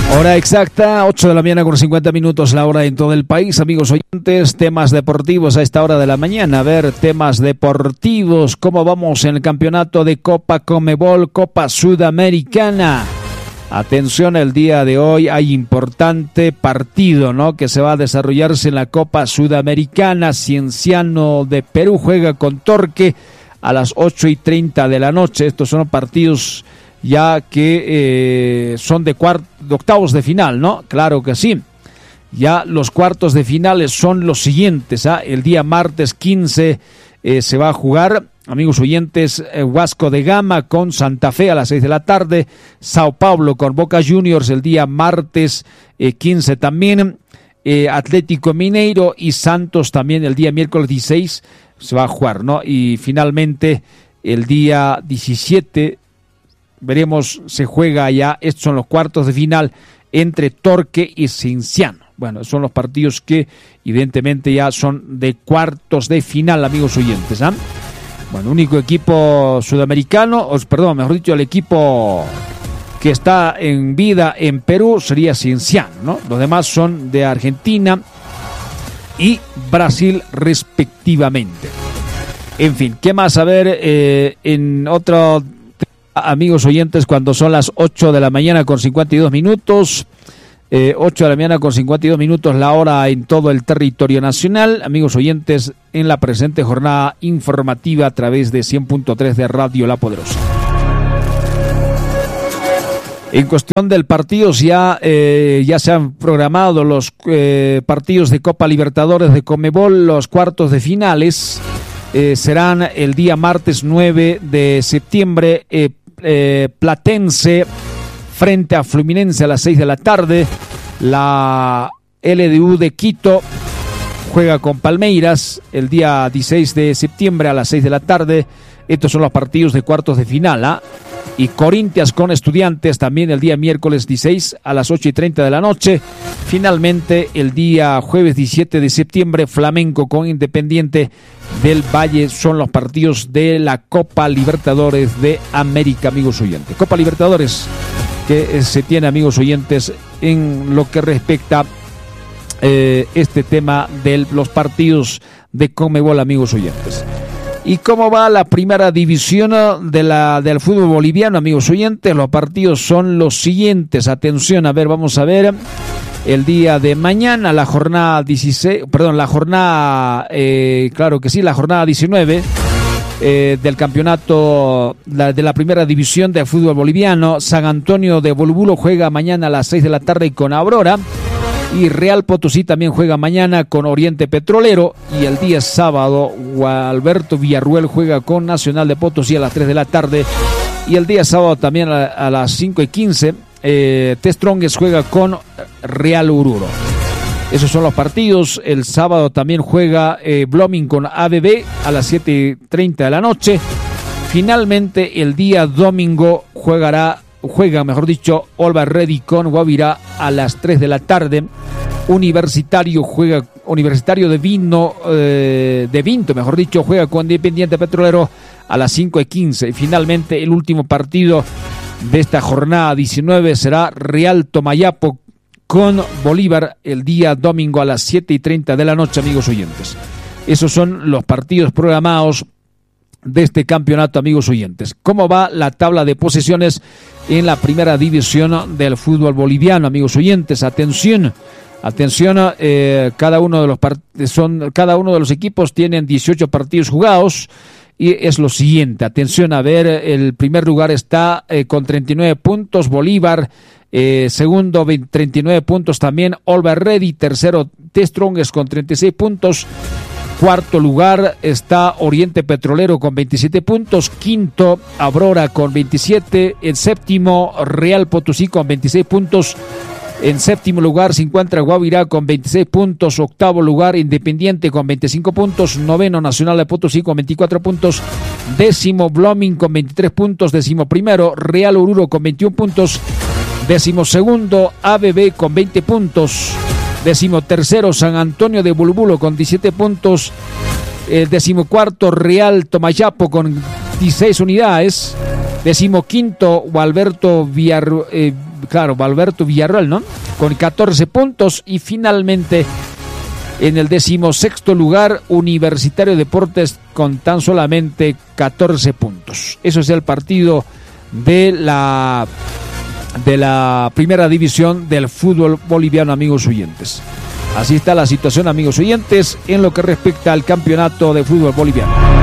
Hora exacta, 8 de la mañana con 50 minutos, la hora en todo el país. Amigos oyentes, temas deportivos a esta hora de la mañana. A ver, temas deportivos, ¿cómo vamos en el campeonato de Copa Conmebol, Copa Sudamericana? Atención, el día de hoy hay importante partido, ¿no?, que se va a desarrollarse en la Copa Sudamericana. Cienciano de Perú juega con Torque a las 8:30 de la noche. Estos son partidos ya que son de octavos de final, ¿no? Claro que sí. Ya los cuartos de finales son los siguientes, ¿ah? El día martes 15 se va a jugar, amigos oyentes, Vasco de Gama con Santa Fe a las 6 de la tarde, Sao Paulo con Boca Juniors el día martes 15 también, Atlético Mineiro y Santos también el día miércoles 16 se va a jugar, ¿no? Y finalmente el día 17 veremos, se juega ya, estos son los cuartos de final entre Torque y Cienciano. Bueno, son los partidos que evidentemente ya son de cuartos de final, amigos oyentes, ¿ah? Bueno, único equipo sudamericano, mejor dicho, el equipo que está en vida en Perú sería Cienciano, ¿no? Los demás son de Argentina y Brasil respectivamente. En fin, ¿qué más? A ver, en otro... Amigos oyentes, cuando son las 8 de la mañana con 52 minutos, 8 de la mañana con 52 minutos la hora en todo el territorio nacional. Amigos oyentes, en la presente jornada informativa a través de 100.3 de Radio La Poderosa. En cuestión del partido, ya se han programado los partidos de Copa Libertadores de Conmebol, los cuartos de finales. Serán el día martes 9 de septiembre, Platense frente a Fluminense a las 6 de la tarde. La LDU de Quito juega con Palmeiras el día 16 de septiembre a las 6 de la tarde. Estos son los partidos de cuartos de final, ¿ah? Y Corinthians con Estudiantes también el día miércoles 16 a las 8:30 de la noche. Finalmente, el día jueves 17 de septiembre, Flamengo con Independiente del Valle son los partidos de la Copa Libertadores de América, amigos oyentes. Copa Libertadores que se tiene, amigos oyentes, en lo que respecta este tema de los partidos de Conmebol, amigos oyentes. ¿Y cómo va la primera división del fútbol boliviano, amigos oyentes? Los partidos son los siguientes. Atención, a ver, vamos a ver. El día de mañana, la jornada 19 del campeonato de la primera división del fútbol boliviano. San Antonio de Bolubulo juega mañana a las 6 de la tarde con Aurora. Y Real Potosí también juega mañana con Oriente Petrolero. Y el día sábado, Gualberto Villarruel juega con Nacional de Potosí a las 3 de la tarde. Y el día sábado también a las 5:15, Testrongues juega con Real Oruro. Esos son los partidos. El sábado también juega Blooming con ABB a las 7:30 de la noche. Finalmente, el día domingo juega Always Ready con Guavirá a las 3 de la tarde. Universitario de Vinto, juega con Independiente Petrolero a las 5:15. Y finalmente, el último partido de esta jornada 19 será Real Tomayapo con Bolívar el día domingo a las 7:30 de la noche, amigos oyentes. Esos son los partidos programados de este campeonato, amigos oyentes. ¿Cómo va la tabla de posiciones en la primera división del fútbol boliviano, amigos oyentes? Atención, cada uno de los equipos tienen 18 partidos jugados y es lo siguiente. Atención, a ver, el primer lugar está con 39 puntos Bolívar, segundo 39 puntos también Always Ready, tercero Testrongues con 36 puntos. Cuarto lugar está Oriente Petrolero con 27 puntos. Quinto, Aurora con 27. En séptimo, Real Potosí con 26 puntos. En séptimo lugar se encuentra Guavirá con 26 puntos. Octavo lugar, Independiente con 25 puntos. Noveno, Nacional de Potosí con 24 puntos. Décimo, Blooming con 23 puntos. Décimo primero, Real Oruro con 21 puntos. Décimo segundo, ABB con 20 puntos. Décimo tercero, San Antonio de Bolubulo con 17 puntos. Décimo cuarto, Real Tomayapo con 16 unidades. Décimo quinto, Gualberto claro, Valverto Villarreal, ¿no? Con 14 puntos y finalmente en el 16º lugar, Universitario Deportes con tan solamente 14 puntos. Eso es el partido de la primera división del fútbol boliviano, amigos oyentes. Así está la situación, amigos oyentes, en lo que respecta al campeonato de fútbol boliviano.